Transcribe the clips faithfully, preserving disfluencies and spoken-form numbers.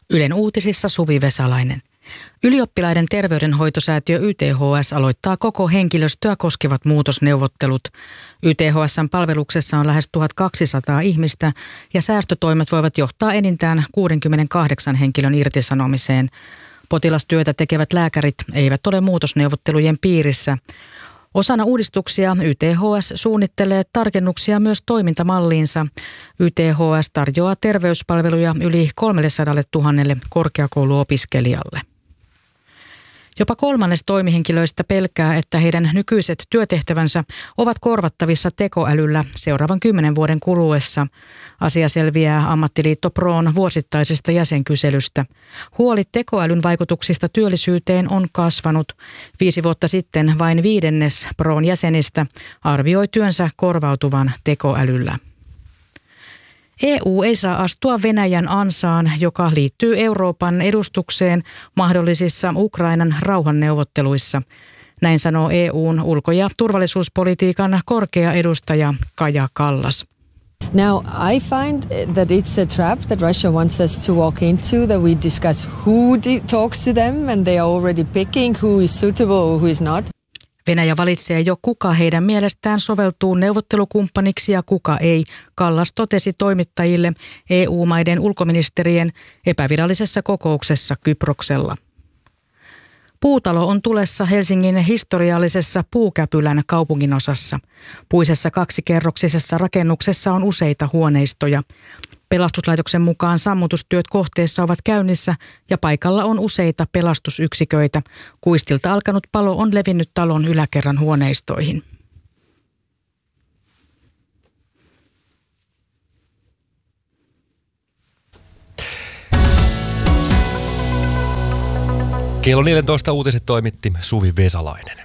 Ylen uutisissa Suvi Vesalainen. Ylioppilaiden terveydenhoitosäätiö Y T H S aloittaa koko henkilöstöä koskevat muutosneuvottelut. Y T H S:n palveluksessa on lähes tuhatkaksisataa ihmistä ja säästötoimet voivat johtaa enintään kuudenkymmenenkahdeksan henkilön irtisanomiseen. Potilastyötä tekevät lääkärit eivät ole muutosneuvottelujen piirissä. Osana uudistuksia Y T H S suunnittelee tarkennuksia myös toimintamalliinsa. Y T H S tarjoaa terveyspalveluja yli kolmesataatuhatta korkeakouluopiskelijalle. Jopa kolmannes toimihenkilöistä pelkää, että heidän nykyiset työtehtävänsä ovat korvattavissa tekoälyllä seuraavan kymmenen vuoden kuluessa. Asia selviää Ammattiliitto Proon vuosittaisesta jäsenkyselystä. Huoli tekoälyn vaikutuksista työllisyyteen on kasvanut. Viisi vuotta sitten vain viidennes Proon jäsenistä arvioi työnsä korvautuvan tekoälyllä. E U ei saa astua Venäjän ansaan, joka liittyy Euroopan edustukseen mahdollisissa Ukrainan rauhanneuvotteluissa. Näin sanoo E U:n ulko- ja turvallisuuspolitiikan korkea edustaja Kaja Kallas. Now, I find that it's a trap that Russia wants us to walk into, that we discuss who talks to them and they are already picking who is suitable, who is not. Venäjä valitsee jo kuka heidän mielestään soveltuu neuvottelukumppaniksi ja kuka ei, Kallas totesi toimittajille E U-maiden ulkoministerien epävirallisessa kokouksessa Kyproksella. Puutalo on tulessa Helsingin historiallisessa Puukäpylän kaupunginosassa. Puisessa kaksikerroksisessa rakennuksessa on useita huoneistoja. Pelastuslaitoksen mukaan sammutustyöt kohteessa ovat käynnissä ja paikalla on useita pelastusyksiköitä. Kuistilta alkanut palo on levinnyt talon yläkerran huoneistoihin. Kello neljätoista uutiset toimitti Suvi Vesalainen.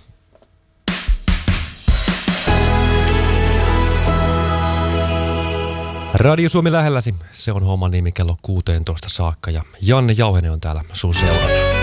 Radio Suomi lähelläsi, se on homman nimi kello kuusitoista saakka ja Janne Jauhene on täällä sun seurana.